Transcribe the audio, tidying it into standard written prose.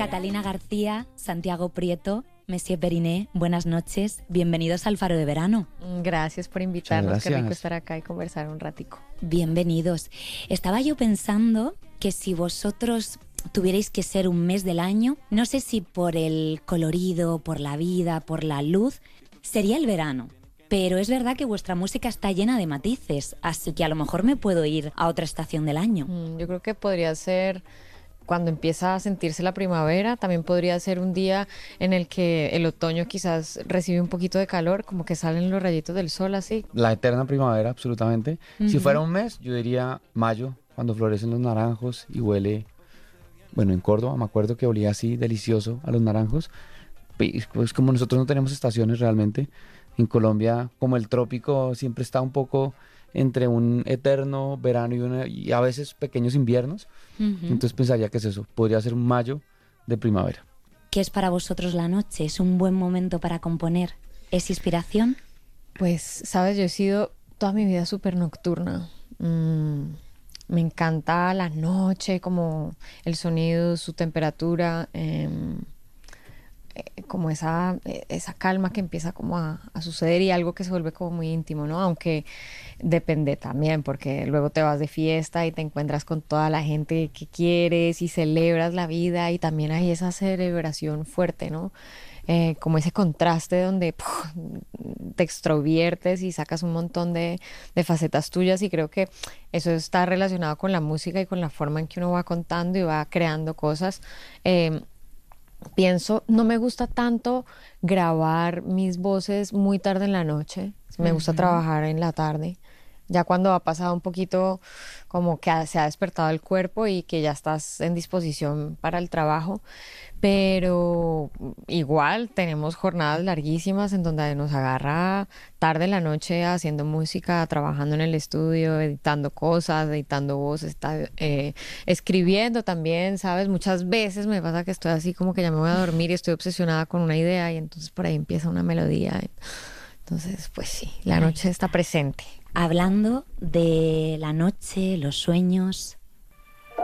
Catalina García, Santiago Prieto, Messier Periné, buenas noches, bienvenidos al Faro de Verano. Gracias por invitarnos, qué rico Gracias. estar acá y conversar un ratico. Bienvenidos. Estaba yo pensando que si vosotros tuvierais que ser un mes del año, no sé si por el colorido, por la vida, por la luz, sería el verano. Pero es verdad que vuestra música está llena de matices, así que a lo mejor me puedo ir a otra estación del año. Yo creo que podría ser cuando empieza a sentirse la primavera, también podría ser un día en el que el otoño quizás recibe un poquito de calor, como que salen los rayitos del sol así. La eterna primavera, absolutamente. Si Ujú. fuera un mes, yo diría mayo, cuando florecen los naranjos y huele, bueno, en Córdoba me acuerdo que olía así delicioso a los naranjos. Pues como nosotros no tenemos estaciones realmente, en Colombia, como el trópico siempre está un poco entre un eterno verano y a veces pequeños inviernos, Ujú. entonces pensaría que es eso, podría ser un mayo de primavera. ¿Qué es para vosotros la noche? ¿Es un buen momento para componer? ¿Es inspiración? Pues, sabes, yo he sido toda mi vida súper nocturna. Me encanta la noche, como el sonido, su temperatura, como esa calma que empieza como a suceder y algo que se vuelve como muy íntimo, ¿no? Aunque depende también, porque luego te vas de fiesta y te encuentras con toda la gente que quieres y celebras la vida y también hay esa celebración fuerte, ¿no? Como ese contraste donde te extroviertes y sacas un montón de facetas tuyas y creo que eso está relacionado con la música y con la forma en que uno va contando y va creando cosas. Pienso, no me gusta tanto grabar mis voces muy tarde en la noche, me gusta trabajar en la tarde, ya cuando ha pasado un poquito como que se ha despertado el cuerpo y que ya estás en disposición para el trabajo, pero igual tenemos jornadas larguísimas en donde nos agarra tarde en la noche haciendo música, trabajando en el estudio, editando cosas, editando voces, escribiendo también, ¿sabes? Muchas veces me pasa que estoy así como que ya me voy a dormir y estoy obsesionada con una idea y entonces por ahí empieza una melodía. Entonces, pues sí, la noche está presente. Hablando de la noche, los sueños,